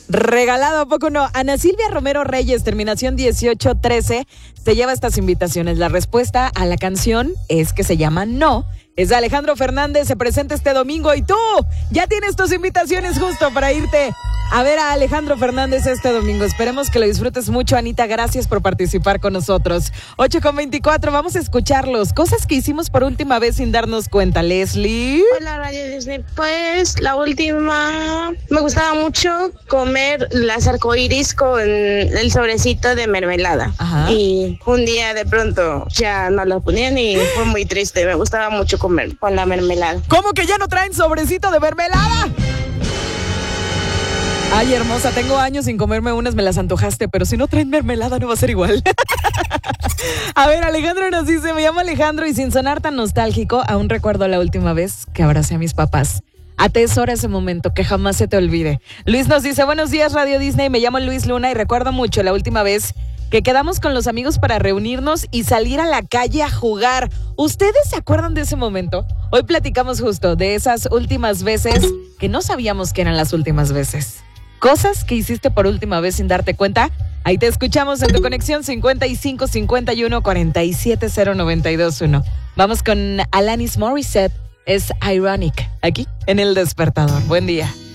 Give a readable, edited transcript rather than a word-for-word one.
Regalado, ¿a poco no? Ana Silvia Romero Reyes, terminación 1813, se lleva estas invitaciones. La respuesta a la canción es que se llama No. Es de Alejandro Fernández, se presenta este domingo y tú ya tienes tus invitaciones justo para irte a ver a Alejandro Fernández este domingo. Esperemos que lo disfrutes mucho, Anita. Gracias por participar con nosotros. 8:24, vamos a escucharlos. Cosas que hicimos por última vez sin darnos cuenta. Leslie. Hola, Radio Disney. Pues la última, me gustaba mucho comer las arcoíris con el sobrecito de mermelada. Ajá. Y un día de pronto ya no lo ponían y fue muy triste. Me gustaba mucho comer con la mermelada. ¿Cómo que ya no traen sobrecito de mermelada? Ay, hermosa, tengo años sin comerme unas, me las antojaste, pero si no traen mermelada no va a ser igual. A ver, Alejandro nos dice, me llamo Alejandro y sin sonar tan nostálgico, aún recuerdo la última vez que abracé a mis papás. Atesora ese momento, que jamás se te olvide. Luis nos dice, buenos días Radio Disney, me llamo Luis Luna y recuerdo mucho la última vez que quedamos con los amigos para reunirnos y salir a la calle a jugar. ¿Ustedes se acuerdan de ese momento? Hoy platicamos justo de esas últimas veces que no sabíamos que eran las últimas veces. Cosas que hiciste por última vez sin darte cuenta. Ahí te escuchamos en tu conexión 55 51 47 0921. Vamos con Alanis Morissette, es Ironic, aquí en El Despertador. Buen día.